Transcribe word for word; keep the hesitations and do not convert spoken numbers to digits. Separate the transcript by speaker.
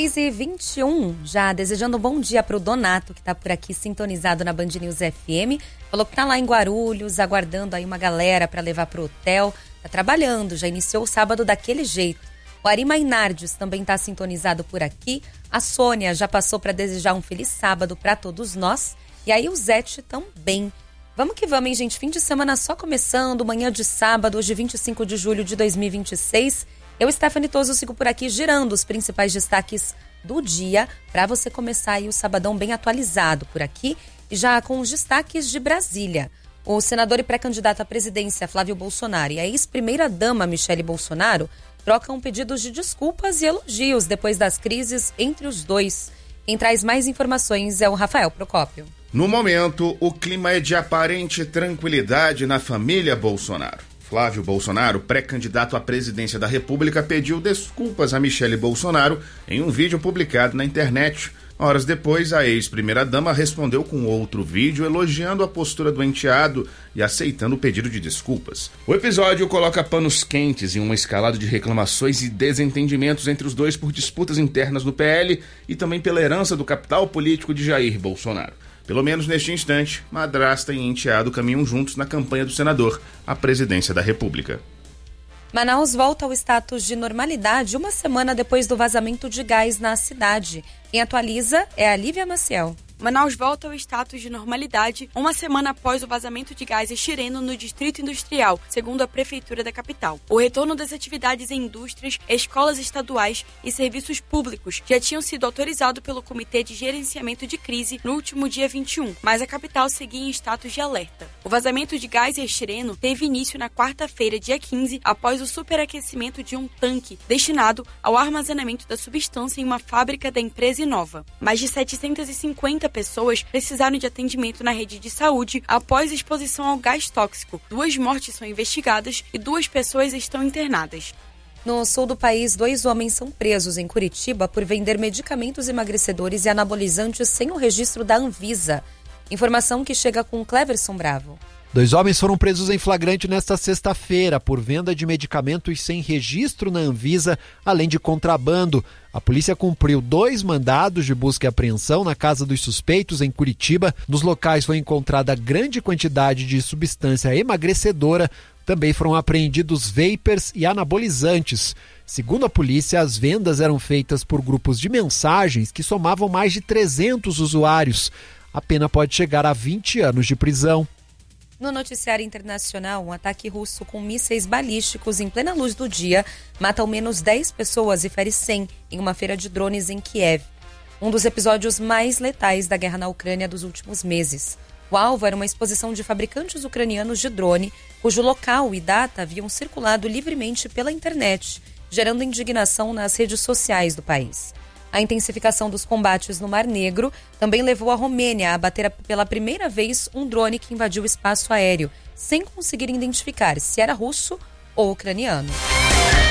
Speaker 1: seis e vinte e um, já desejando um bom dia para o Donato, que está por aqui sintonizado na Band News F M. Falou que está lá em Guarulhos, aguardando aí uma galera para levar para o hotel. Está trabalhando, já iniciou o sábado daquele jeito. O Ari Mainardes também está sintonizado por aqui. A Sônia já passou para desejar um feliz sábado para todos nós. E aí o Zete também. Vamos que vamos, hein, gente? Fim de semana só começando, manhã de sábado, hoje vinte e cinco de julho de dois mil e vinte e seis. Eu, Stephanie Toso, sigo por aqui girando os principais destaques do dia para você começar aí o sabadão bem atualizado por aqui e já com os destaques de Brasília. O senador e pré-candidato à presidência Flávio Bolsonaro e a ex-primeira-dama Michele Bolsonaro trocam pedidos de desculpas e elogios depois das crises entre os dois. Quem traz mais informações é o Rafael Procópio.
Speaker 2: No momento, o clima é de aparente tranquilidade na família Bolsonaro. Flávio Bolsonaro, pré-candidato à presidência da República, pediu desculpas a Michele Bolsonaro em um vídeo publicado na internet. Horas depois, a ex-primeira-dama respondeu com outro vídeo elogiando a postura do enteado e aceitando o pedido de desculpas. O episódio coloca panos quentes em uma escalada de reclamações e desentendimentos entre os dois por disputas internas no P L e também pela herança do capital político de Jair Bolsonaro. Pelo menos neste instante, madrasta e enteado caminham juntos na campanha do senador à presidência da República.
Speaker 1: Manaus volta ao status de normalidade uma semana depois do vazamento de gás na cidade. Quem atualiza é a Lívia Maciel.
Speaker 3: Manaus volta ao status de normalidade uma semana após o vazamento de gás estireno no Distrito Industrial, segundo a Prefeitura da capital. O retorno das atividades em indústrias, escolas estaduais e serviços públicos já tinham sido autorizados pelo Comitê de Gerenciamento de Crise no último dia vinte e um, mas a capital seguia em status de alerta. O vazamento de gás estireno teve início na quarta-feira, dia quinze, após o superaquecimento de um tanque destinado ao armazenamento da substância em uma fábrica da empresa Inova. Mais de setecentas e cinquenta pessoas precisaram de atendimento na rede de saúde após exposição ao gás tóxico. Duas mortes são investigadas e duas pessoas estão internadas.
Speaker 1: No sul do país, dois homens são presos em Curitiba por vender medicamentos emagrecedores e anabolizantes sem o registro da Anvisa. Informação que chega com Cleverson Bravo.
Speaker 4: Dois homens foram presos em flagrante nesta sexta-feira por venda de medicamentos sem registro na Anvisa, além de contrabando. A polícia cumpriu dois mandados de busca e apreensão na casa dos suspeitos em Curitiba. Nos locais foi encontrada grande quantidade de substância emagrecedora. Também foram apreendidos vapers e anabolizantes. Segundo a polícia, as vendas eram feitas por grupos de mensagens que somavam mais de trezentos usuários. A pena pode chegar a vinte anos de prisão.
Speaker 1: No noticiário internacional, um ataque russo com mísseis balísticos em plena luz do dia mata ao menos dez pessoas e fere cem em uma feira de drones em Kiev. Um dos episódios mais letais da guerra na Ucrânia dos últimos meses. O alvo era uma exposição de fabricantes ucranianos de drone, cujo local e data haviam circulado livremente pela internet, gerando indignação nas redes sociais do país. A intensificação dos combates no Mar Negro também levou a Romênia a abater pela primeira vez um drone que invadiu o espaço aéreo, sem conseguir identificar se era russo ou ucraniano.